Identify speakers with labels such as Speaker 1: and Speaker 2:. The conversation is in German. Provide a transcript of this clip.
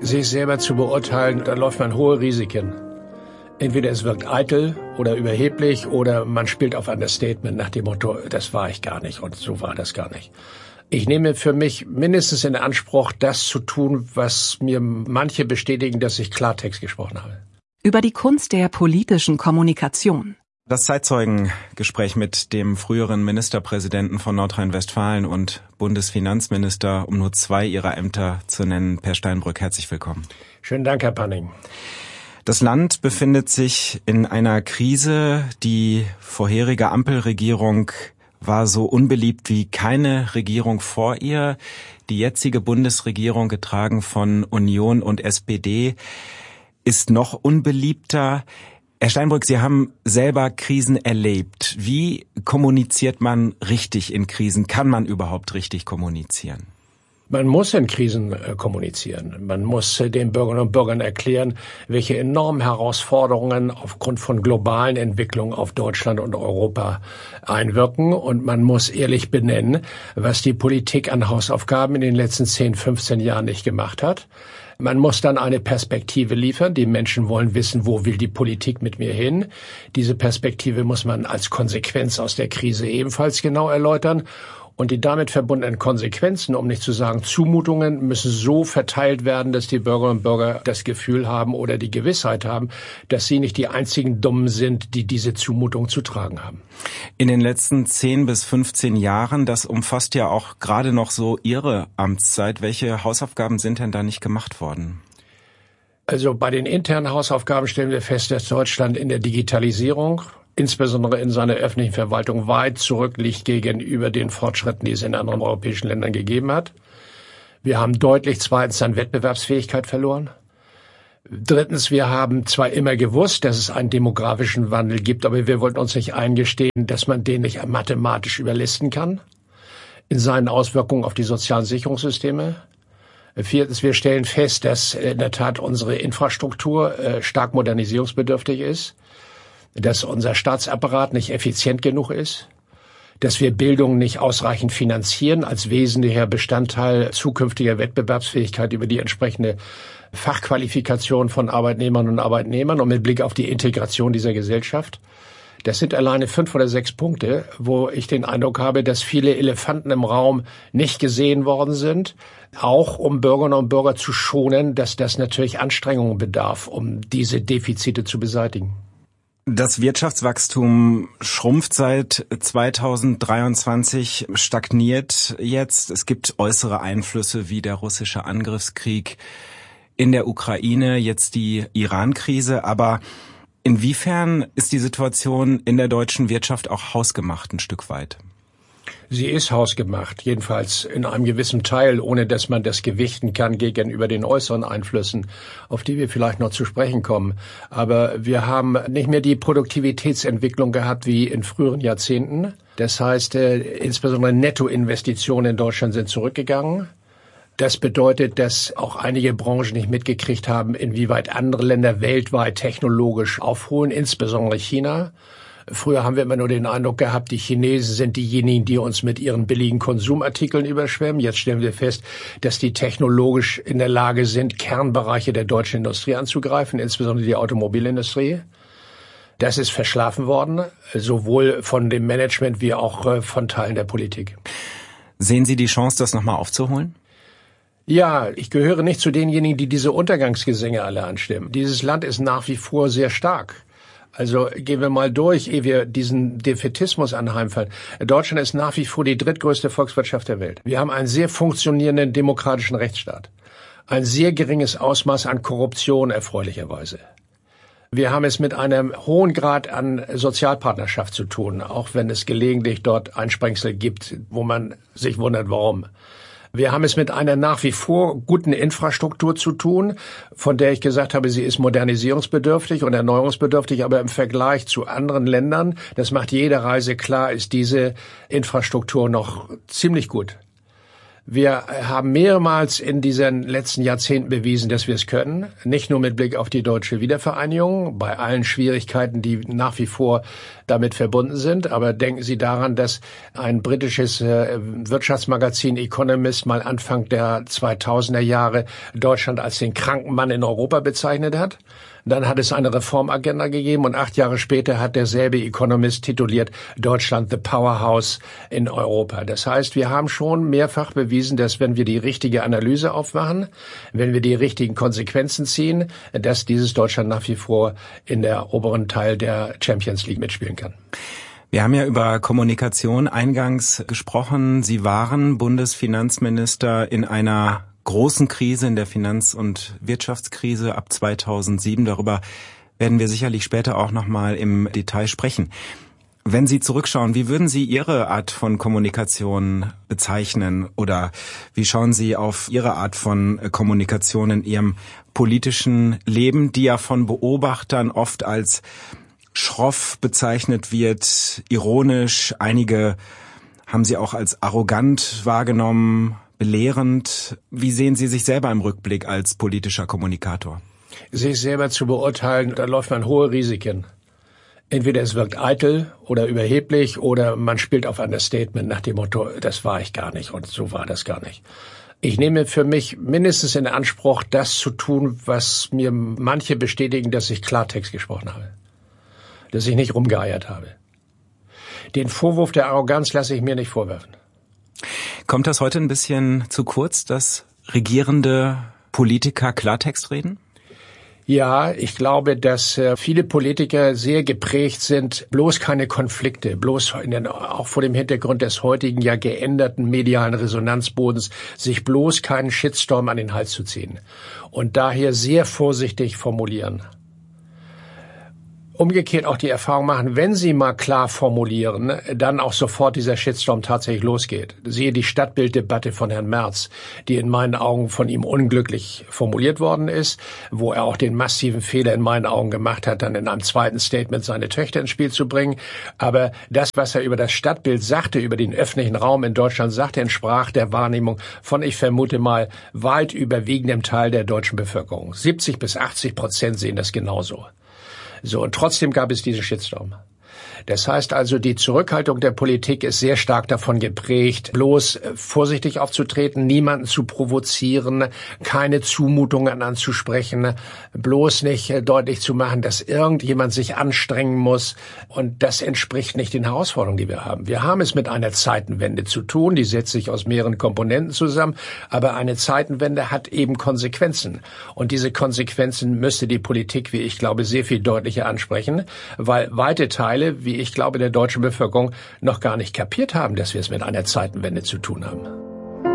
Speaker 1: Sich selber zu beurteilen, da läuft man hohe Risiken. Entweder es wirkt eitel oder überheblich oder man spielt auf Understatement nach dem Motto, das war ich gar nicht und so war das gar nicht. Ich nehme für mich mindestens in Anspruch, das zu tun, was mir manche bestätigen, dass ich Klartext gesprochen habe.
Speaker 2: Über die Kunst der politischen Kommunikation.
Speaker 3: Das Zeitzeugengespräch mit dem früheren Ministerpräsidenten von Nordrhein-Westfalen und Bundesfinanzminister, um nur 2 ihrer Ämter zu nennen, Per Steinbrück, herzlich willkommen.
Speaker 1: Schönen Dank, Herr Panning.
Speaker 3: Das Land befindet sich in einer Krise. Die vorherige Ampelregierung war so unbeliebt wie keine Regierung vor ihr. Die jetzige Bundesregierung, getragen von Union und SPD, ist noch unbeliebter. Herr Steinbrück, Sie haben selber Krisen erlebt. Wie kommuniziert man richtig in Krisen? Kann man überhaupt richtig kommunizieren?
Speaker 1: Man muss in Krisen kommunizieren. Man muss den Bürgerinnen und Bürgern erklären, welche enormen Herausforderungen aufgrund von globalen Entwicklungen auf Deutschland und Europa einwirken. Und man muss ehrlich benennen, was die Politik an Hausaufgaben in den letzten 10, 15 Jahren nicht gemacht hat. Man muss dann eine Perspektive liefern. Die Menschen wollen wissen, wo will die Politik mit mir hin. Diese Perspektive muss man als Konsequenz aus der Krise ebenfalls genau erläutern. Und die damit verbundenen Konsequenzen, um nicht zu sagen Zumutungen, müssen so verteilt werden, dass die Bürgerinnen und Bürger das Gefühl haben oder die Gewissheit haben, dass sie nicht die einzigen Dummen sind, die diese Zumutung zu tragen haben.
Speaker 3: In den letzten 10 bis 15 Jahren, das umfasst ja auch gerade noch so Ihre Amtszeit. Welche Hausaufgaben sind denn da nicht gemacht worden?
Speaker 1: Also bei den internen Hausaufgaben stellen wir fest, dass Deutschland in der Digitalisierung, insbesondere in seiner öffentlichen Verwaltung, weit zurückliegt gegenüber den Fortschritten, die es in anderen europäischen Ländern gegeben hat. Wir haben deutlich zweitens an Wettbewerbsfähigkeit verloren. Drittens, wir haben zwar immer gewusst, dass es einen demografischen Wandel gibt, aber wir wollten uns nicht eingestehen, dass man den nicht mathematisch überlisten kann in seinen Auswirkungen auf die sozialen Sicherungssysteme. Viertens, wir stellen fest, dass in der Tat unsere Infrastruktur stark modernisierungsbedürftig ist, dass unser Staatsapparat nicht effizient genug ist, dass wir Bildung nicht ausreichend finanzieren als wesentlicher Bestandteil zukünftiger Wettbewerbsfähigkeit über die entsprechende Fachqualifikation von Arbeitnehmerinnen und Arbeitnehmern und mit Blick auf die Integration dieser Gesellschaft. Das sind alleine 5 oder 6 Punkte, wo ich den Eindruck habe, dass viele Elefanten im Raum nicht gesehen worden sind, auch um Bürgerinnen und Bürger zu schonen, dass das natürlich Anstrengungen bedarf, um diese Defizite zu beseitigen.
Speaker 3: Das Wirtschaftswachstum schrumpft seit 2023, stagniert jetzt. Es gibt äußere Einflüsse wie der russische Angriffskrieg in der Ukraine, jetzt die Iran-Krise. Aber inwiefern ist die Situation in der deutschen Wirtschaft auch hausgemacht ein Stück weit?
Speaker 1: Sie ist hausgemacht, jedenfalls in einem gewissen Teil, ohne dass man das gewichten kann gegenüber den äußeren Einflüssen, auf die wir vielleicht noch zu sprechen kommen. Aber wir haben nicht mehr die Produktivitätsentwicklung gehabt wie in früheren Jahrzehnten. Das heißt, insbesondere Nettoinvestitionen in Deutschland sind zurückgegangen. Das bedeutet, dass auch einige Branchen nicht mitgekriegt haben, inwieweit andere Länder weltweit technologisch aufholen, insbesondere China. Früher haben wir immer nur den Eindruck gehabt, die Chinesen sind diejenigen, die uns mit ihren billigen Konsumartikeln überschwemmen. Jetzt stellen wir fest, dass die technologisch in der Lage sind, Kernbereiche der deutschen Industrie anzugreifen, insbesondere die Automobilindustrie. Das ist verschlafen worden, sowohl von dem Management wie auch von Teilen der Politik.
Speaker 3: Sehen Sie die Chance, das nochmal aufzuholen?
Speaker 1: Ja, ich gehöre nicht zu denjenigen, die diese Untergangsgesänge alle anstimmen. Dieses Land ist nach wie vor sehr stark. Also gehen wir mal durch, ehe wir diesen Defätismus anheimfallen. Deutschland ist nach wie vor die drittgrößte Volkswirtschaft der Welt. Wir haben einen sehr funktionierenden demokratischen Rechtsstaat. Ein sehr geringes Ausmaß an Korruption erfreulicherweise. Wir haben es mit einem hohen Grad an Sozialpartnerschaft zu tun, auch wenn es gelegentlich dort Einsprengsel gibt, wo man sich wundert, warum. Wir haben es mit einer nach wie vor guten Infrastruktur zu tun, von der ich gesagt habe, sie ist modernisierungsbedürftig und erneuerungsbedürftig, aber im Vergleich zu anderen Ländern, das macht jede Reise klar, ist diese Infrastruktur noch ziemlich gut. Wir haben mehrmals in diesen letzten Jahrzehnten bewiesen, dass wir es können. Nicht nur mit Blick auf die deutsche Wiedervereinigung, bei allen Schwierigkeiten, die nach wie vor damit verbunden sind. Aber denken Sie daran, dass ein britisches Wirtschaftsmagazin Economist mal Anfang der 2000er Jahre Deutschland als den kranken Mann in Europa bezeichnet hat. Dann hat es eine Reformagenda gegeben und 8 Jahre später hat derselbe Economist tituliert Deutschland the Powerhouse in Europa. Das heißt, wir haben schon mehrfach bewiesen, dass wenn wir die richtige Analyse aufmachen, wenn wir die richtigen Konsequenzen ziehen, dass dieses Deutschland nach wie vor in der oberen Teil der Champions League mitspielen kann.
Speaker 3: Wir haben ja über Kommunikation eingangs gesprochen. Sie waren Bundesfinanzminister in einer großen Krise, in der Finanz- und Wirtschaftskrise ab 2007. Darüber werden wir sicherlich später auch nochmal im Detail sprechen. Wenn Sie zurückschauen, wie würden Sie Ihre Art von Kommunikation bezeichnen oder wie schauen Sie auf Ihre Art von Kommunikation in Ihrem politischen Leben, die ja von Beobachtern oft als schroff bezeichnet wird, ironisch, einige haben Sie auch als arrogant wahrgenommen, belehrend. Wie sehen Sie sich selber im Rückblick als politischer Kommunikator?
Speaker 1: Sich selber zu beurteilen, da läuft man hohe Risiken. Entweder es wirkt eitel oder überheblich oder man spielt auf Understatement nach dem Motto, das war ich gar nicht und so war das gar nicht. Ich nehme für mich mindestens in Anspruch, das zu tun, was mir manche bestätigen, dass ich Klartext gesprochen habe. Dass ich nicht rumgeeiert habe. Den Vorwurf der Arroganz lasse ich mir nicht vorwerfen.
Speaker 3: Kommt das heute ein bisschen zu kurz, dass regierende Politiker Klartext reden?
Speaker 1: Ja, ich glaube, dass viele Politiker sehr geprägt sind, bloß keine Konflikte, auch vor dem Hintergrund des heutigen ja geänderten medialen Resonanzbodens, sich bloß keinen Shitstorm an den Hals zu ziehen und daher sehr vorsichtig formulieren. Umgekehrt auch die Erfahrung machen, wenn Sie mal klar formulieren, dann auch sofort dieser Shitstorm tatsächlich losgeht. Siehe die Stadtbilddebatte von Herrn Merz, die in meinen Augen von ihm unglücklich formuliert worden ist, wo er auch den massiven Fehler in meinen Augen gemacht hat, dann in einem zweiten Statement seine Töchter ins Spiel zu bringen. Aber das, was er über das Stadtbild sagte, über den öffentlichen Raum in Deutschland sagte, entsprach der Wahrnehmung von, ich vermute mal, weit überwiegendem Teil der deutschen Bevölkerung. 70-80% sehen das genauso. So, und trotzdem gab es diesen Shitstorm. Das heißt also, die Zurückhaltung der Politik ist sehr stark davon geprägt, bloß vorsichtig aufzutreten, niemanden zu provozieren, keine Zumutungen anzusprechen, bloß nicht deutlich zu machen, dass irgendjemand sich anstrengen muss. Und das entspricht nicht den Herausforderungen, die wir haben. Wir haben es mit einer Zeitenwende zu tun, die setzt sich aus mehreren Komponenten zusammen, aber eine Zeitenwende hat eben Konsequenzen. Und diese Konsequenzen müsste die Politik, wie ich glaube, sehr viel deutlicher ansprechen, weil weite Teile, wie ich glaube, der deutschen Bevölkerung noch gar nicht kapiert haben, dass wir es mit einer Zeitenwende zu tun haben.